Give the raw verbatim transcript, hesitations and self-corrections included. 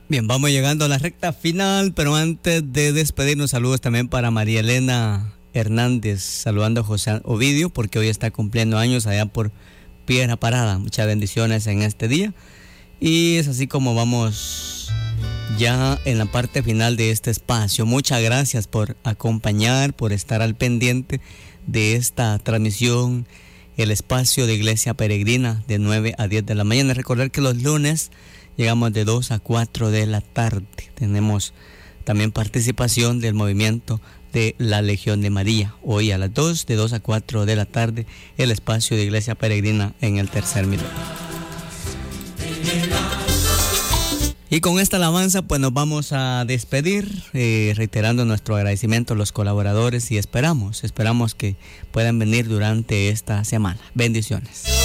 Bien, vamos llegando a la recta final, pero antes de despedirnos, saludos también para María Elena Hernández, saludando a José Ovidio, porque hoy está cumpliendo años allá por Piedra Parada. Muchas bendiciones en este día. Y es así como vamos ya en la parte final de este espacio. Muchas gracias por acompañar, por estar al pendiente de esta transmisión, el espacio de Iglesia Peregrina de nueve a diez de la mañana. Recordar que los lunes llegamos de dos a cuatro de la tarde. Tenemos también participación del movimiento de la Legión de María. Hoy a las dos, de dos a cuatro de la tarde, el espacio de Iglesia Peregrina en el tercer milenio. Y con esta alabanza pues nos vamos a despedir, eh, reiterando nuestro agradecimiento a los colaboradores y esperamos, esperamos que puedan venir durante esta semana. Bendiciones.